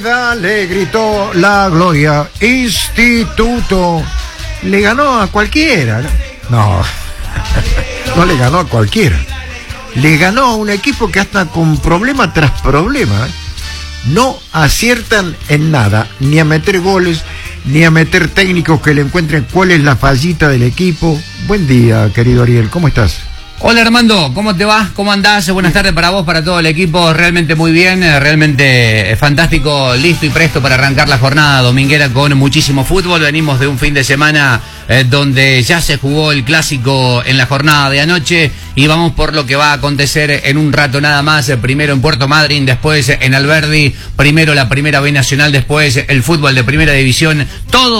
Le gritó la Gloria. Instituto. Le ganó a cualquiera. No, no le ganó a cualquiera. Le ganó a un equipo que hasta con problema tras problema no aciertan en nada, ni a meter goles, ni a meter técnicos que le encuentren cuál es la fallita del equipo. Buen día, querido Ariel, ¿cómo estás? Hola Armando, ¿cómo te va? ¿Cómo andás? Buenas tardes para vos, para todo el equipo. Realmente muy bien, realmente fantástico, listo y presto para arrancar la jornada dominguera con muchísimo fútbol. Venimos de un fin de semana donde ya se jugó el clásico en la jornada de anoche y vamos por lo que va a acontecer en un rato nada más. Primero en Puerto Madryn, después en Alberdi, primero la Primera B Nacional, después el fútbol de Primera División. Todo